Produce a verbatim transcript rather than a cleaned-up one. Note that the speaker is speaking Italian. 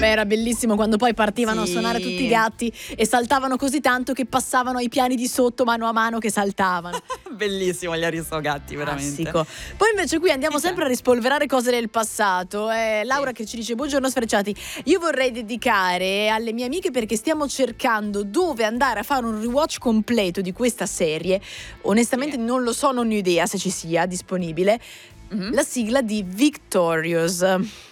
Beh, era bellissimo quando poi partivano Sì. a suonare tutti i gatti e saltavano così tanto che passavano ai piani di sotto mano a mano che saltavano. Bellissimo gli Aristogatti, veramente. Classico. Poi invece qui andiamo Sì, sempre a rispolverare cose del passato. È Laura Sì. che ci dice: buongiorno sfrecciati, io vorrei dedicare alle mie amiche perché stiamo cercando dove andare a fare un rewatch completo di questa serie. Onestamente Sì. non lo so, non ho idea se ci sia disponibile. Mhm. La sigla di Victorious.